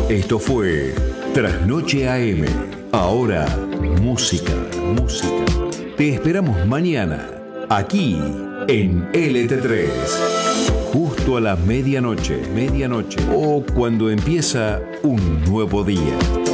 Esto fue Trasnoche AM. Ahora, música. Te esperamos mañana, aquí en LT3. Justo a la medianoche. O cuando empieza un nuevo día.